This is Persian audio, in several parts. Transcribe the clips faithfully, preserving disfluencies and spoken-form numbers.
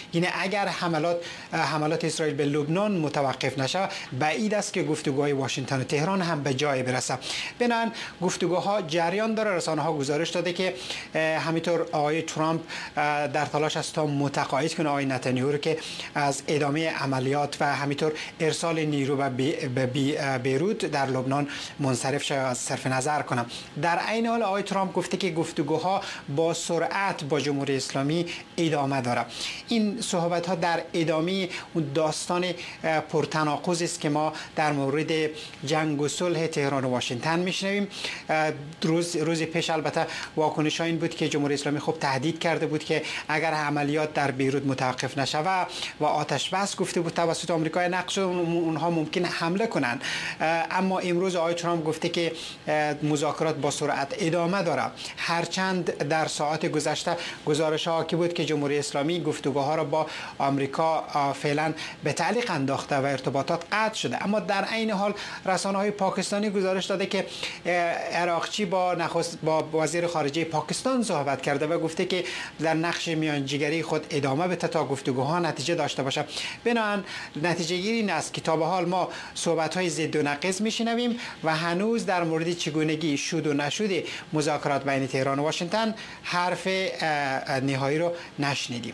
یعنی اگر حملات حملات اسرائیل به لبنان متوقف نشه، بعید است که گفتگوهای واشنگتن و تهران هم به جای برسه. بنابراین گفتگوها جریان داره. رسانه ها گزارش داده که همینطور آقای ترامپ در تلاش است تا متقاعد کنه آقای نتانیاهو که از ادامه عملیات و همینطور ارسال نیرو به بیروت در لبنان منصرف شه، از صرف نظر کنه. در عین حال آقای ترامپ گفته که گفتگوها با سرعت با جمهوری اسلامی ادامه داره. این صحبت ها در ادامه اون داستان پرتناقض است که ما در مورد جنگ و صلح تهران و واشنگتن میشنویم. روز روز پیش البته واکنش ها این بود که جمهوری اسلامی خب تهدید کرده بود که اگر عملیات در بیروت متوقف نشود و آتش بس گفته بود توسط آمریکا نقش اونها ممکن حمله کنند. اما امروز آقای ترامپ گفته که مذاکرات با سرعت ادامه داره، هرچند در ساعات گذشته گزارش ها که بود که جمهوری اسلامی گفتگوها را با آمریکا فعلا به تعلیق انداخته و ارتباطات قطع شده. اما در عین حال رسانه های پاکستانی گزارش داده که عراقچی با نخست با وزیر خارجه پاکستان صحبت کرده و گفته که در نقش میانجیگری خود ادامه بده تا گفتگوها نتیجه داشته باشه. بنابراین نتیجه گیری این است که تا به حال ما صحبت های ضد و نقیض میشنویم و هنوز در مورد چگونگی شد و نشد مذاکرات بین تهران و واشنگتن حرف نهایی رو نشنیدیم.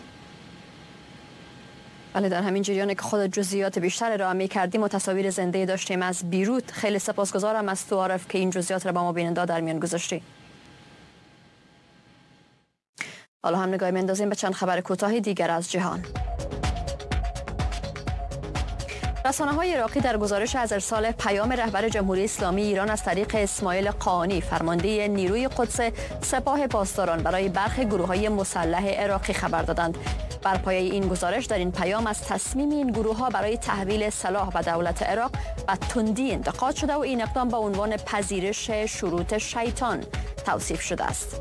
بله، در همین جریان که خود جزئیات بیشتر ارائه کردیم و تصاویر زنده داشتیم از بیروت، خیلی سپاسگزارم از تو عارف که این جزئیات را با ما بیننده در میان گذاشتی. حالا هم نگاهی می‌اندازیم به چند خبر کوتاه دیگر از جهان. رسانه‌های عراقی در گزارش از ارسال پیام رهبر جمهوری اسلامی ایران از طریق اسماعیل قانی، فرمانده نیروی قدس سپاه پاسداران، برای برخی گروه‌های مسلح عراقی خبر دادند. بر پایه این گزارش در این پیام از تصمیم این گروه‌ها برای تحویل سلاح به دولت عراق و تندی انتقاد شده و این اقدام به عنوان پذیرش شروط شیطان توصیف شده است.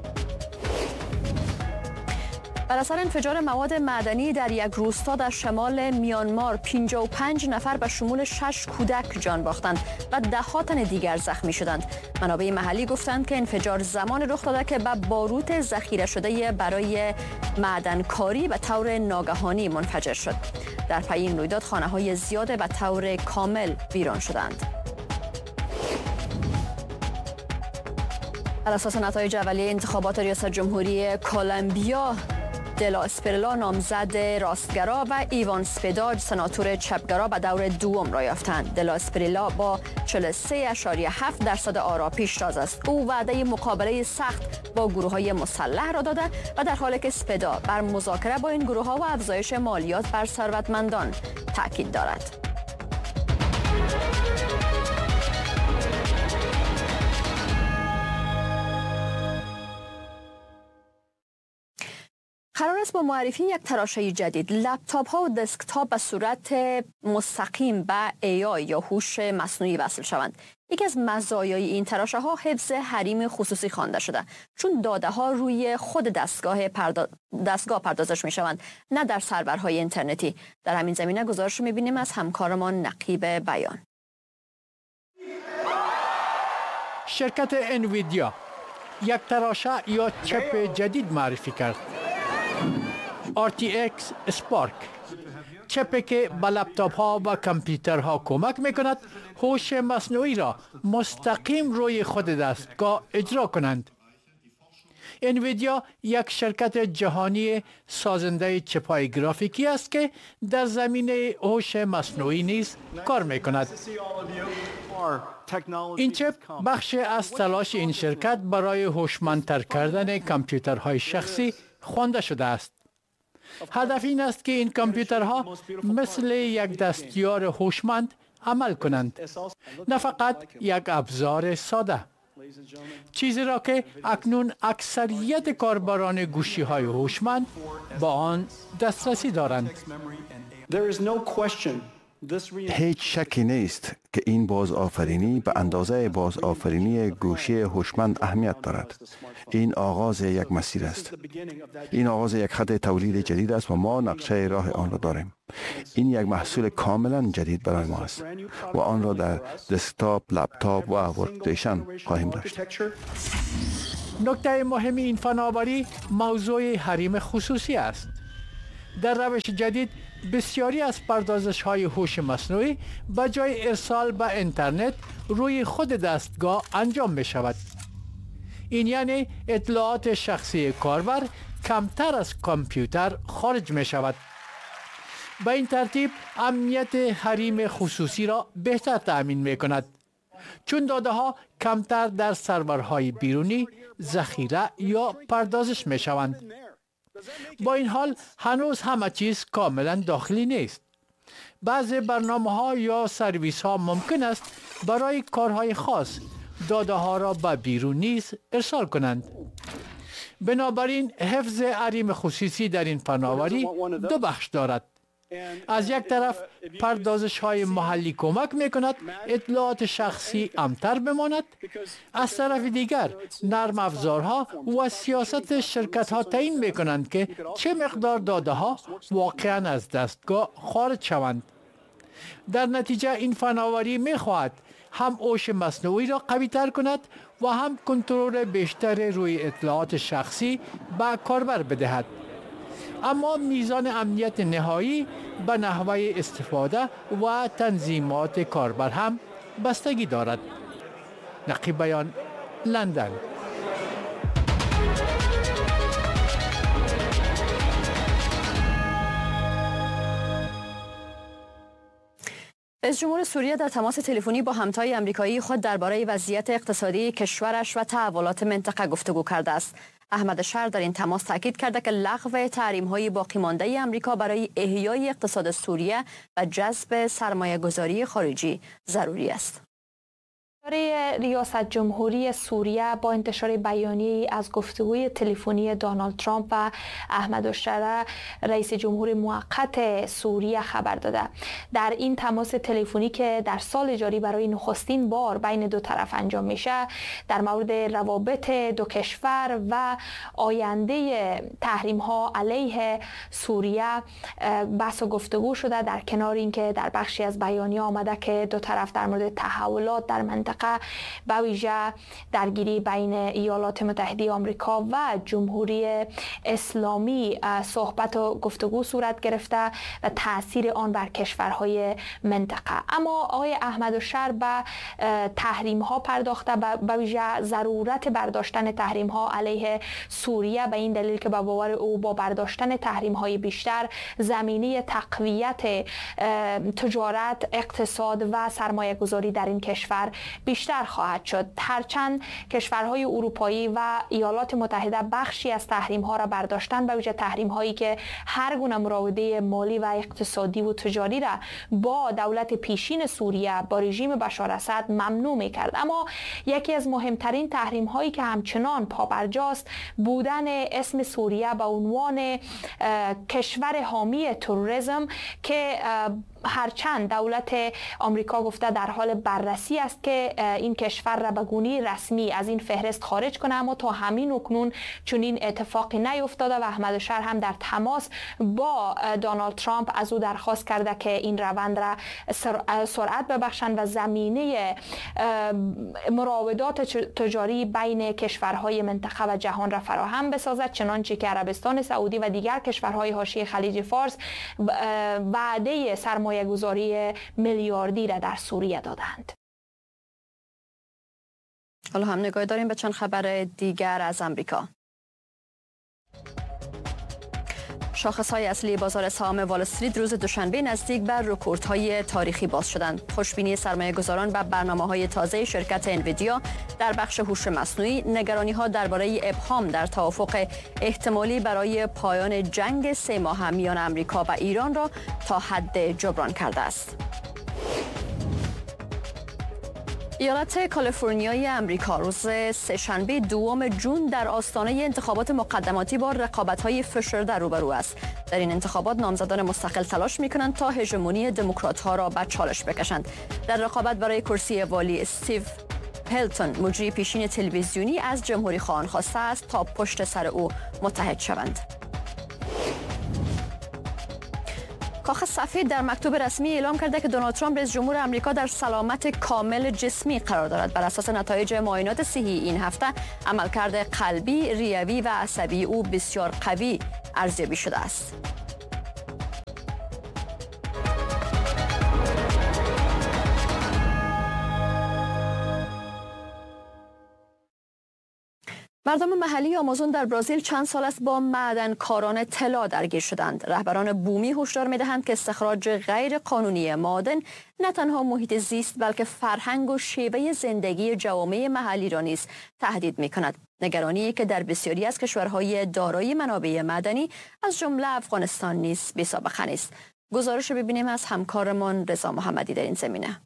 بر اثر انفجار مواد معدنی در یک روستا در شمال میانمار، پنجاه و پنج نفر به شمول شش کودک جان باختند و ده‌ها تن دیگر زخمی شدند. منابع محلی گفتند که انفجار زمان رخ داده که به باروت ذخیره شده برای معدنکاری به طور ناگهانی منفجر شد. در پی این رویداد خانه‌های زیاد به طور کامل ویران شدند. بر اساس نتایج اولیه انتخابات ریاست جمهوری کلمبیا، دلا اسپریلا نامزد راستگرا و ایوان سپداج سناتور چپگرا به دور دوم را یافتند. دلا اسپریلا با چهل و سه اشاریه هفت درصد آرا پیشتاز است. او وعده مقابله سخت با گروه‌های مسلح را داده و در حالی که سپدا بر مذاکره با این گروه‌ها و افزایش مالیات بر ثروتمندان تاکید دارد. قرار است با معرفی یک تراشه جدید، لپتاپ ها و دسکتاپ به صورت مستقیم به ای آی یا هوش مصنوعی وصل شوند. یکی از مزایای این تراشه ها حفظ حریم خصوصی خوانده شده، چون داده ها روی خود دستگاه پردا... دستگاه پردازش می شوند، نه در سرورهای اینترنتی. در همین زمینه گزارش می بینیم از همکارمان نقیب بیان. شرکت انویدیا یک تراشه یا چپ جدید معرفی کرد، آر تی اکس Spark، چپی که به لپتاپ ها و کامپیوترها کمک میکند هوش مصنوعی را مستقیم روی خود دستگاه اجرا کنند. انویدیا یک شرکت جهانی سازنده چپ‌های گرافیکی است که در زمینه هوش مصنوعی نیز کار میکند. این چپ بخش از تلاش این شرکت برای هوشمندتر کردن کامپیوترهای شخصی خوانده شده است. هدف این است که این کامپیوترها مثل یک دستیار هوشمند عمل کنند، نه فقط یک ابزار ساده. چیزی را که اکنون اکثریت کاربران گوشی‌های هوشمند با آن دسترسی دارند. هیچ شکی نیست که این بازآفرینی به اندازه بازآفرینی گوشی هوشمند اهمیت دارد. این آغاز یک مسیر است. این آغاز یک خط تولید جدید است و ما نقشه راه آن را داریم. این یک محصول کاملا جدید برای ما است و آن را در دسکتاپ، لپتاپ و ورکستیشن خواهیم داشت. نکته مهم این فناوری موضوع حریم خصوصی است. در روش جدید بسیاری از پردازش های هوش مصنوعی به جای ارسال به اینترنت روی خود دستگاه انجام می شود. این یعنی اطلاعات شخصی کاربر کمتر از کامپیوتر خارج می شود. به این ترتیب امنیت حریم خصوصی را بهتر تأمین می کند، چون داده ها کمتر در سرورهای بیرونی ذخیره یا پردازش می شوند. با این حال هنوز همه چیز کاملا داخلی نیست. بعضی برنامه ها یا سرویس ها ممکن است برای کارهای خاص داده ها را به بیرون نیز ارسال کنند. بنابراین حفظ حریم خصوصی در این فناوری دو بخش دارد. از یک طرف پردازش های محلی کمک می کند اطلاعات شخصی امتر بماند، از طرف دیگر نرم افزارها و سیاست شرکت ها تعیین می کنند که چه مقدار داده ها واقعا از دستگاه خارج شوند. در نتیجه این فناوری می خواهد هم هوش مصنوعی را قوی تر کند و هم کنترل بیشتر روی اطلاعات شخصی به کاربر بدهد. اما میزان امنیت نهایی به نحوه استفاده و تنظیمات کاربر هم بستگی دارد. نقیب بیان، لندن. رئیس جمهور سوریه در تماس تلفنی با همتای آمریکایی خود درباره وضعیت اقتصادی کشورش و تحولات منطقه گفتگو کرده است. احمد شر در این تماس تاکید کرده که لغو تحریم‌های باقی مانده آمریکا برای احیای اقتصاد سوریه و جذب سرمایه‌گذاری خارجی ضروری است. ریاست جمهوری سوریه با انتشار بیانیه‌ای از گفتگوی تلفنی دونالد ترامپ و احمد الشرع رئیس جمهور موقت سوریه خبر داده. در این تماس تلفنی که در سال جاری برای نخستین بار بین دو طرف انجام میشه، در مورد روابط دو کشور و آینده تحریم‌ها علیه سوریه بحث و گفتگو شده، در کنار اینکه در بخشی از بیانیه آمده که دو طرف در مورد تحولات در منطقه به ویژه درگیری بین ایالات متحده آمریکا و جمهوری اسلامی صحبت و گفتگو صورت گرفته و تاثیر آن بر کشورهای منطقه. اما آقای احمد الشر به تحریم ها پرداخته، به ویژه ضرورت برداشتن تحریم ها علیه سوریه به این دلیل که به باور او با برداشتن تحریم های بیشتر زمینه تقویت تجارت، اقتصاد و سرمایه گذاری در این کشور بیشتر خواهد شد. هرچند کشورهای اروپایی و ایالات متحده بخشی از تحریم ها را برداشتن، به ویژه تحریم هایی که هر گونه مراوده مالی و اقتصادی و تجاری را با دولت پیشین سوریه، با رژیم بشار اسد ممنوع می‌کرد. اما یکی از مهمترین تحریم هایی که همچنان پابرجاست بودن اسم سوریه به عنوان کشور حامی تروریسم که هرچند دولت آمریکا گفته در حال بررسی است که این کشور را به گونه رسمی از این فهرست خارج کنه، اما تا همین اکنون چون این اتفاقی نیفتاده و احمد شر هم در تماس با دونالد ترامپ از او درخواست کرده که این روند را سرعت ببخشند و زمینه مراودات تجاری بین کشورهای منطقه و جهان را فراهم بسازد، چنانچه که عربستان سعودی و دیگر کشورهای حاشیه خلیج فارس وعده سرمایه گذاری میلیاردی را در سوریه دادند. حالا هم نگاه داریم به چند خبر دیگر از امریکا. شاخص‌های اصلی بازار سهام وال استریت روز دوشنبه نزدیک بر رکوردهای تاریخی باز شدند. خوشبینی سرمایه‌گذاران و برنامه‌های تازه شرکت انویدیا در بخش هوش مصنوعی نگرانی‌ها درباره ابهام در توافق احتمالی برای پایان جنگ سه ماهه میان آمریکا و ایران را تا حد جبران کرده است. ایالت کالیفرنیای امریکا روز سه‌شنبه دوم جون در آستانه انتخابات مقدماتی با رقابت‌های فشرده روبرو است. در این انتخابات نامزدان مستقل تلاش می‌کنند تا هژمونی دموکرات‌ها را به چالش بکشند. در رقابت برای کرسی والی استیو پلتون مجری پیشین تلویزیونی از جمهوری خواهان خواسته است تا پشت سر او متحد شوند. کاخ سفید در مکتوب رسمی اعلام کرده که دونالد ترامپ رئیس جمهور آمریکا در سلامت کامل جسمی قرار دارد. بر اساس نتایج معاینات صحی این هفته عملکرد قلبی، ریوی و عصبی او بسیار قوی ارزیابی شده است. مردم محلی آمازون در برزیل چند سال است با معدنکاران طلا درگیر شدند. رهبران بومی هشدار می‌دهند که استخراج غیر قانونی معادن نه تنها محیط زیست بلکه فرهنگ و شیوه زندگی جوامع محلی را نیز تهدید می‌کند. نگرانی که در بسیاری از کشورهای دارای منابع معدنی از جمله افغانستان نیز بی‌سابقه است. گزارش ببینیم از همکارمان رضا محمدی در این زمینه.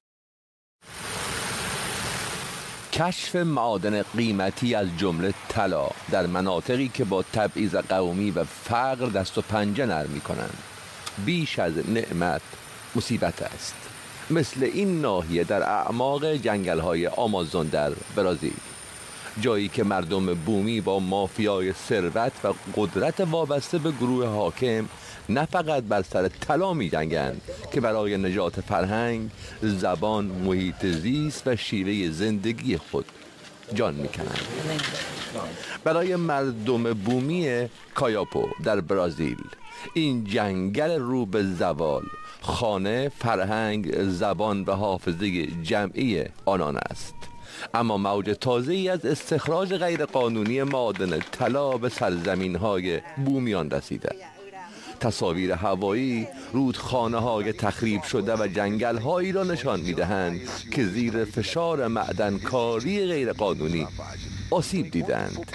کشف معادن قیمتی از جمله طلا در مناطقی که با تبعیض قومی و فقر دست و پنجه نرم می‌کنند بیش از نعمت مصیبت است. مثل این ناحیه در اعماق جنگل‌های آمازون در برزیل، جایی که مردم بومی با مافیای ثروت و قدرت وابسته به گروه حاکم نه فقط بر سر طلا می‌جنگند که برای نجات فرهنگ، زبان، محیط زیست و شیوه زندگی خود جان می‌کنند. برای مردم بومی کایاپو در برزیل این جنگل رو به زوال خانه، فرهنگ، زبان و حافظه جمعی آنان است. اما موج تازه‌ای از استخراج غیرقانونی معادن طلا به سرزمین‌های بومیان رسیده. تصاویر هوایی رودخانه‌های تخریب شده و جنگل‌هایی را نشان می‌دهند که زیر فشار معدنکاری غیرقانونی آسیب دیدند.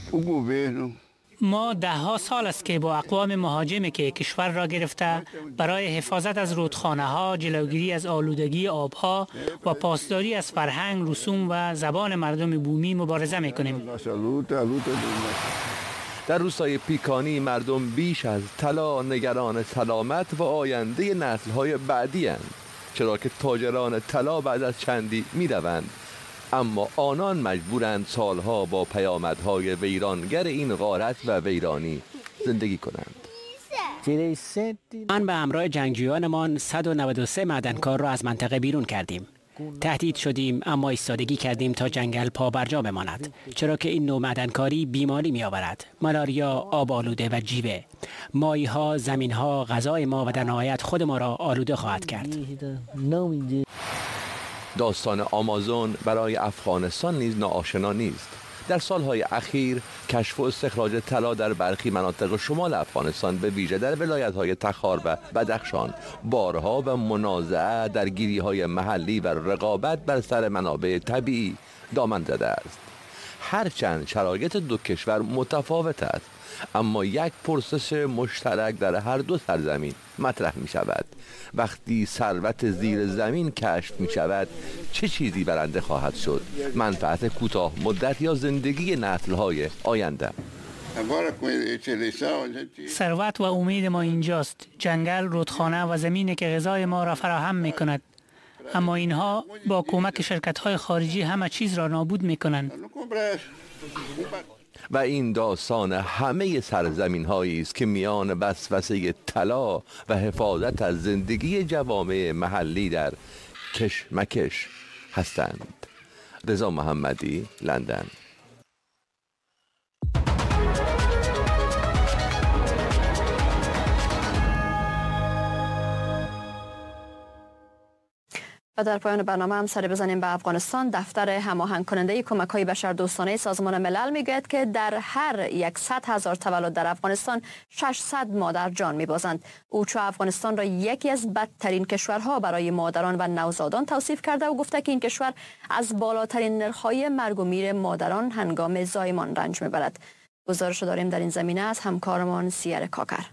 ما ده ها سال است که با اقوام مهاجمی که کشور را گرفته برای حفاظت از رودخانه ها، جلوگیری از آلودگی آبها و پاسداری از فرهنگ، رسوم و زبان مردم بومی مبارزه می‌کنیم. در روستای پیکانی مردم بیش از طلا نگران سلامت و آینده نسل‌های بعدی اند، چرا که تاجران طلا بعد از چندی می‌روند، اما آنان مجبورند سالها با پیامدهای ویرانگر این غارت و ویرانی زندگی کنند. آن به همراه جنگجویانمان صد و نود و سه معدنکار را از منطقه بیرون کردیم. تهدید شدیم اما ایستادگی کردیم تا جنگل پابرجا بماند، چرا که این نوع معدنکاری بیماری می آورد: مالاریا، آب آلوده و جیوه. مایها، زمینها، غذای ما و در نهایت خود ما را آلوده خواهد کرد. داستان آمازون برای افغانستان نیز ناآشنا نیست. در سالهای اخیر کشف و استخراج طلا در برخی مناطق شمال افغانستان به ویژه در ولایت‌های تخار و بدخشان بارها و منازعه، درگیری‌های محلی و رقابت بر سر منابع طبیعی دامن زده است. هرچند شرایط دو کشور متفاوت است، اما یک پرسش مشترک در هر دو سرزمین مطرح می شود: وقتی ثروت زیر زمین کشف می شود چه چیزی برنده خواهد شد؟ منفعت کوتاه مدت یا زندگی نسل‌های آینده؟ ثروت و امید ما اینجاست: جنگل، رودخانه و زمینی که غذای ما را فراهم می کند. اما اینها با کمک شرکت‌های خارجی همه چیز را نابود می کنند. و این داستان همه سرزمین هایی است که میان وسوسه طلا و حفاظت از زندگی جوامع محلی در کشمکش هستند. رضا محمدی، لندن. و در پایان برنامه هم سر بزنیم به افغانستان. دفتر هماهنگ کننده کمک‌های بشردوستانه سازمان ملل میگوید که در هر صد هزار تولد در افغانستان ششصد مادر جان می‌بازند. اوچا افغانستان را یکی از بدترین کشورها برای مادران و نوزادان توصیف کرده و گفته که این کشور از بالاترین نرخ‌های مرگ و میر مادران هنگام زایمان رنج می‌برد. گزارش داریم در این زمینه از همکارمان سیر کاکر.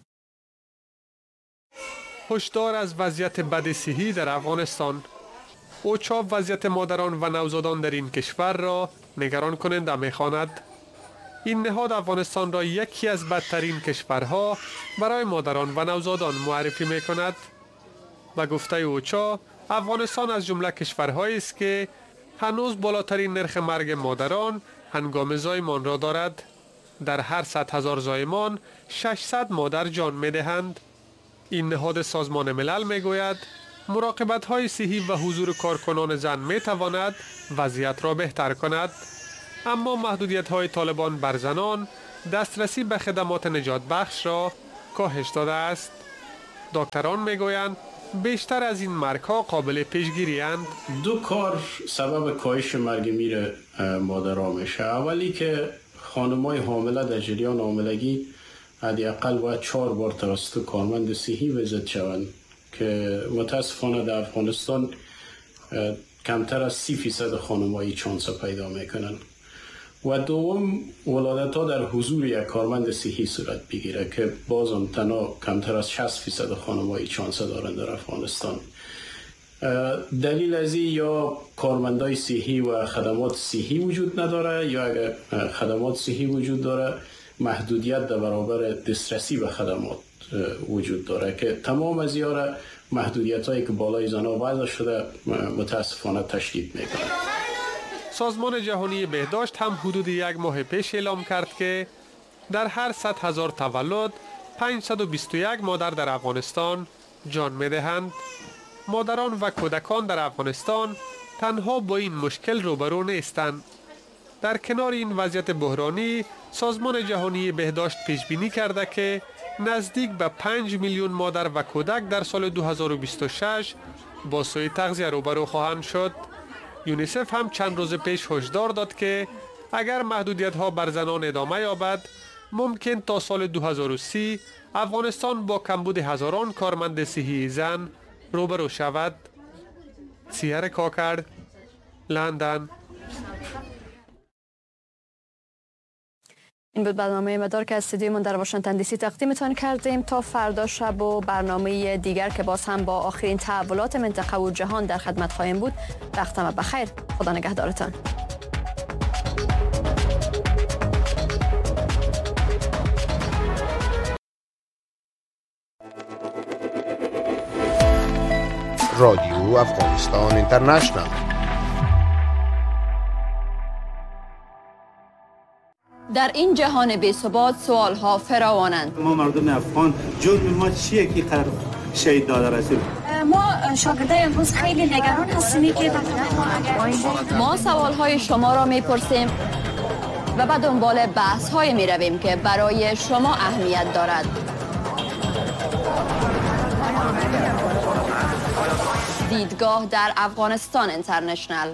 هشدار از وضعیت بد صحی در افغانستان. اوچا وضعیت مادران و نوزادان در این کشور را نگران کننده می‌خواند. این نهاد افغانستان را یکی از بدترین کشورها برای مادران و نوزادان معرفی می‌کند و گفته اوچا افغانستان از جمله کشورهایی است که هنوز بالاترین نرخ مرگ مادران هنگام زایمان را دارد. در هر صد هزار زایمان ششصد مادر جان می‌دهند. این نهاد سازمان ملل می‌گوید مراقبت‌های صحی و حضور کارکنان زن می‌تواند وضعیت را بهتر کند، اما محدودیت‌های طالبان بر زنان دسترسی به خدمات نجات بخش را کاهش داده است. دکتران می‌گویند بیشتر از این مرگ‌ها قابل پیشگیری اند. دو کار سبب کاهش مرگ میر مادرها میشه. اولی که خانم‌های حامله در جریان حاملگی حداقل باید چهار بار توسط کارمند صحی ویزیت شوند که متاسفانه در افغانستان کمتر از سی فیصد خانم‌های چانس پیدا میکنن. و دوم ولادت ها در حضور یک کارمند صحی صورت بگیره که بازم تنها کمتر از شصت فیصد خانم‌های چانس دارند در افغانستان. دلیل از این یا کارمندای صحی و خدمات صحی وجود نداره یا اگر خدمات صحی وجود داره محدودیت در برابر دسترسی به خدمات وجود داره که تمام از یاره محدودیت هایی که بالای زنها وضع شده متاسفانه تشدید میکنه. سازمان جهانی بهداشت هم حدود یک ماه پیش اعلام کرد که در هر صد هزار تولد پانصد و بیست و یک مادر در افغانستان جان می‌دهند. مادران و کودکان در افغانستان تنها با این مشکل روبرو نیستند. در کنار این وضعیت بحرانی، سازمان جهانی بهداشت پیش بینی کرده که نزدیک به پنج میلیون مادر و کودک در سال دو هزار و بیست و شش با سوء تغذیه روبرو خواهند شد. یونیسف هم چند روز پیش هشدار داد که اگر محدودیت ها بر زنان ادامه یابد ممکن تا سال دو هزار و سی افغانستان با کمبود هزاران کارمند صحی زن روبرو شود. سیار کاکر، لندن. این بود برنامه مدار که از استودیوی من در واشنگتن دی سی تقدیمتان کردیم. تا فردا شب و برنامه دیگر که باز هم با آخرین تحولات منطقه و جهان در خدمت خواهیم بود. وقتم بخیر. خدا نگهدارتان. رادیو افغانستان اینترنشنال. در این جهان بی‌ثبات سوال‌ها فراوانند. ما مردم افغان جرم ما چیه که قرار شهید داده رسول؟ ما شاگردای امروز خیلی نگران هستیم که ما سوال‌های شما را می‌پرسیم و به دنبال بحث‌های می‌رویم که برای شما اهمیت دارد. دیدگاه در افغانستان اینترنشنال.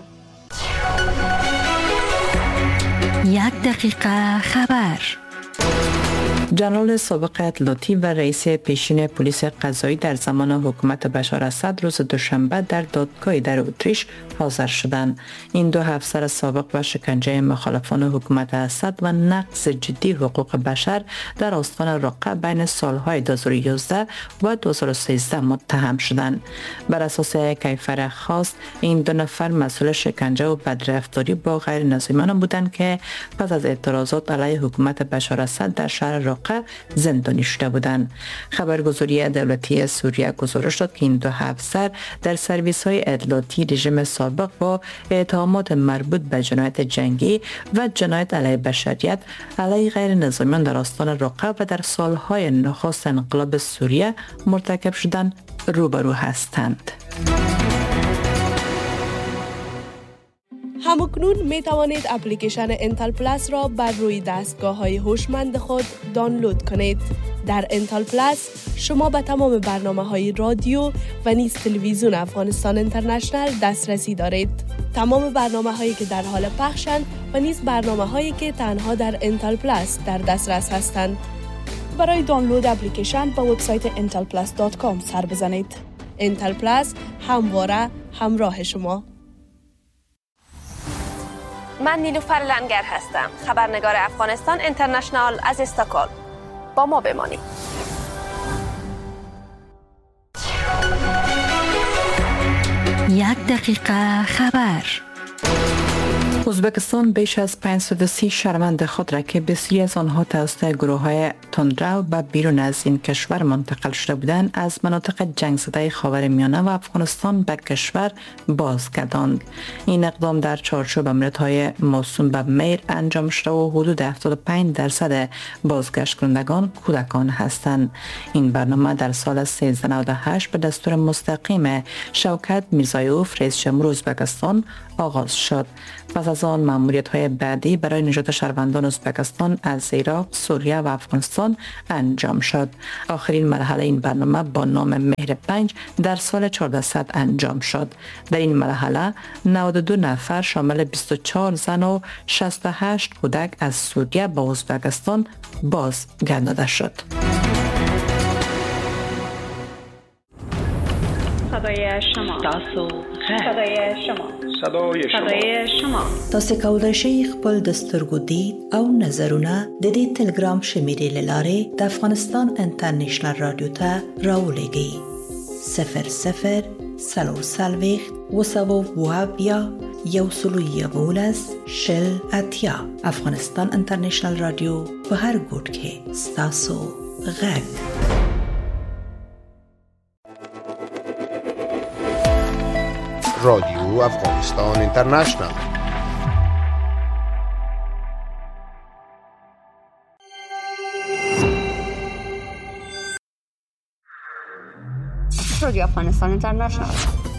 یک دقیقه خبر. جنرال سابق اطلاعاتی و رئیس پیشین پلیس قضایی در زمان حکومت بشار اسد روز دوشنبه در دادگاهی در اتریش حاضر شدند. این دو افسر سابق و شکنجه مخالفان حکومت اسد و نقض جدی حقوق بشر در آستان رقه بین سالهای دو هزار و یازده و دو هزار و سیزده متهم شدند. بر اساس کیفر خاص این دو نفر مسئول شکنجه و بدرفتاری با غیر نظامیان بودند که پس از اعتراضات علیه حکومت بشار اسد در شهر رقه زندانی شده بودند. خبرگزاری دولتی سوریه گزارش داد که این دو افسر در سرویس های اطلاعاتی رژیم سابق با اتهامات مربوط به جنایت جنگی و جنایت علیه بشریت علیه غیر نظامیان در آستان رقه و در سالهای نخست انقلاب سوریه مرتکب شدن روبرو هستند. همکنون می توانید اپلیکیشن انتل پلاس را بر روی دستگاه های هوشمند خود دانلود کنید. در انتل پلاس شما به تمام برنامه های رادیو و نیز تلویزیون افغانستان اینترنشنال دسترسی دارید. تمام برنامه هایی که در حال پخشند و نیز برنامه هایی که تنها در انتل پلاس در دسترس هستند. برای دانلود اپلیکیشن به وبسایت انتل پلاس دات کام سر بزنید. انتل پلاس همواره همراه شما. من نیلوفر لنگر هستم، خبرنگار افغانستان اینترنشنال از استکهلم. با ما بمانید. یک دقیقه خبر. ازبکستان بیش از پانصد و سی شهروند خود را که بسیاری از آنها توسط گروه‌های تندرو به بیرون از این کشور منتقل شده بودند از مناطق جنگ زده خاورمیانه و افغانستان به کشور بازگرداند. این اقدام در چارچوب امریت‌های موسوم به میر انجام شده و حدود هفتاد و پنج درصد بازگشت کنندگان کودکان هستند. این برنامه در سال سیزده نود و هشت به دستور مستقیم شوکت میرزایوف رئیس جمهور ازبکستان آغاز شد. پس از پس از آن مأموریت های بعدی برای نجات شهروندان ازبکستان از عراق، سوریه و افغانستان انجام شد. آخرین مرحله این برنامه با نام مهر پنج در سال چهاردهصد انجام شد. در این مرحله نود و دو نفر شامل بیست و چهار زن و شصت و هشت کودک از سوریه به ازبکستان بازگردانده شد. صدای شما تاسو صدای شما صدای شما صدای شما تاسو کولای شئ خپل دستورګو دید او نظرونه د دې ټلګرام شمیرې لاره د افغانستان انټرنیشنل رادیو ته راولېږئ. صفر صفر سلور سلويخت وسوو وابیا یو سلو یولس شل اتیا. افغانستان انټرنیشنل رادیو په هر ګوټ کې ستاسو غږ. رادیو افغانستان اینترنشنل. رادیو افغانستان اینترنشنل